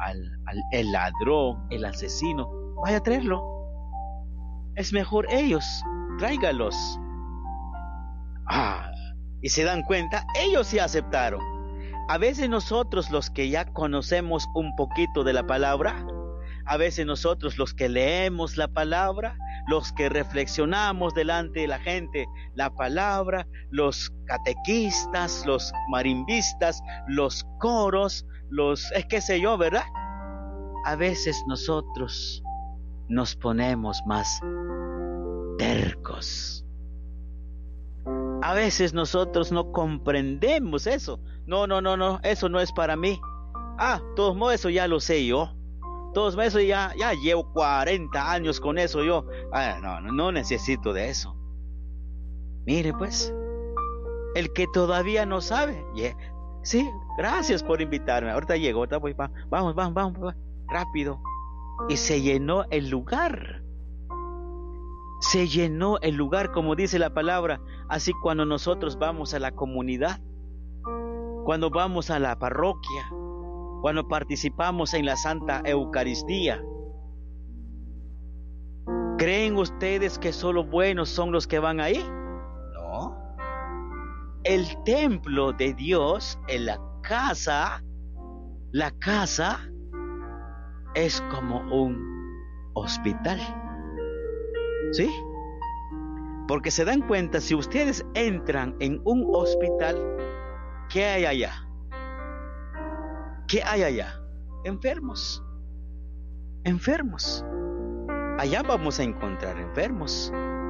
el ladrón, el asesino, vaya a traerlo. Es mejor ellos, tráigalos. Y se dan cuenta, ellos sí aceptaron. A veces nosotros los que ya conocemos un poquito de la palabra, a veces nosotros los que leemos la palabra, los que reflexionamos delante de la gente la palabra, los catequistas, los marimbistas, los coros, qué sé yo, ¿verdad? A veces nosotros nos ponemos más tercos. A veces nosotros no comprendemos eso. No, eso no es para mí. Todos modos eso ya lo sé yo. Todos modos eso ya llevo 40 años con eso yo. No necesito de eso. Mire pues, el que todavía no sabe. Sí, gracias por invitarme. Ahorita llego, ahorita voy, vamos, rápido. Y se llenó el lugar. Se llenó el lugar, como dice la palabra. Así cuando nosotros vamos a la comunidad, cuando vamos a la parroquia, cuando participamos en la Santa Eucaristía, ¿creen ustedes que solo buenos son los que van ahí? No. El templo de Dios, en la casa es como un hospital. ¿Sí? Porque se dan cuenta, si ustedes entran en un hospital, ¿qué hay allá? ¿Qué hay allá? Enfermos. Allá vamos a encontrar enfermos.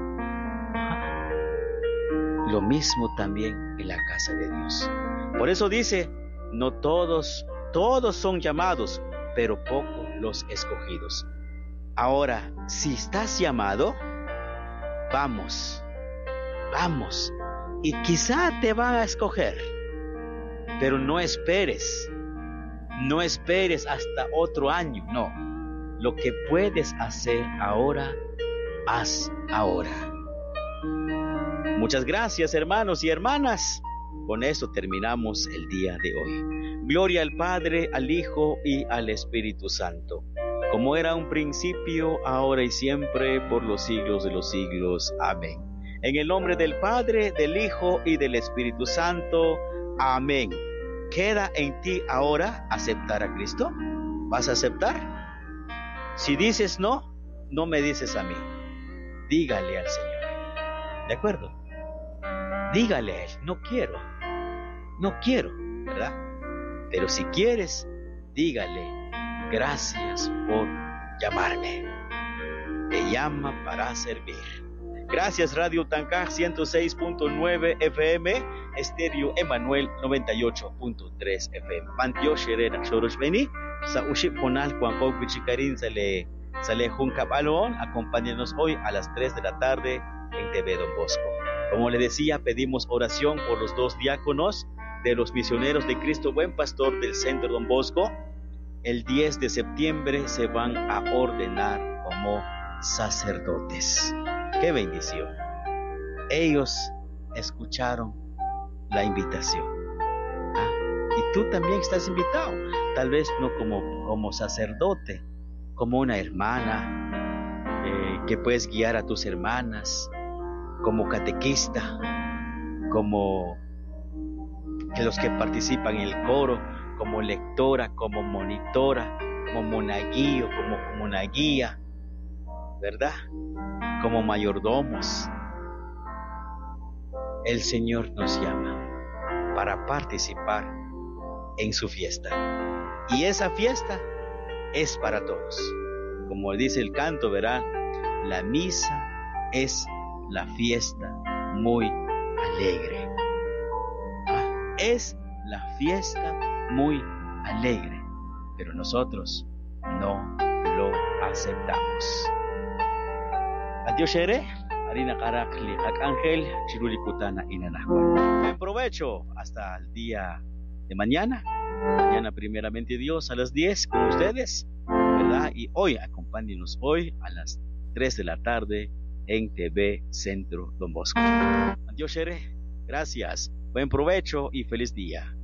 Lo mismo también en la casa de Dios. Por eso dice, no todos son llamados, pero pocos los escogidos. Ahora, si estás llamado, vamos, y quizá te van a escoger, pero no esperes hasta otro año, no. Lo que puedes hacer ahora, haz ahora. Muchas gracias, hermanos y hermanas. Con eso terminamos el día de hoy. Gloria al Padre, al Hijo y al Espíritu Santo, como era un principio, ahora y siempre, por los siglos de los siglos. Amén. En el nombre del Padre, del Hijo y del Espíritu Santo. Amén. Queda en ti ahora aceptar a Cristo. ¿Vas a aceptar? Si dices no, no me dices a mí. Dígale al Señor. ¿De acuerdo? Dígale a Él, no quiero, ¿verdad? Pero si quieres, dígale, gracias por llamarme. Te llama para servir. Gracias Radio Tancaj 106.9 FM, Estéreo Emanuel 98.3 FM. Pantio Sherera Shoroshbeni, sa Uship Ponal Juanjo Pichicarín sale Juncabalón. Acompáñenos hoy a las 3 de la tarde en TV Don Bosco. Como le decía, pedimos oración por los 2 diáconos de los Misioneros de Cristo Buen Pastor del Centro Don Bosco. El 10 de septiembre se van a ordenar como sacerdotes. ¡Qué bendición! Ellos escucharon la invitación. Y tú también estás invitado. Tal vez no como sacerdote, como una hermana que puedes guiar a tus hermanas, como catequista, como que los que participan en el coro, como lectora, como monitora, como monaguillo, como monaguía, ¿verdad? Como mayordomos. El Señor nos llama para participar en su fiesta. Y esa fiesta es para todos. Como dice el canto, verán, la misa es la fiesta muy alegre. Es la fiesta muy alegre, pero nosotros no lo aceptamos. Adiós, Shere. Harina Karakli, Ángel, Chirulikutana y Nanahua. Buen provecho hasta el día de mañana. Mañana, primeramente Dios, a las 10 con ustedes, ¿verdad? Y hoy, acompáñenos hoy a las 3 de la tarde en TV Centro Don Bosco. Adiós, Shere. Gracias. Buen provecho y feliz día.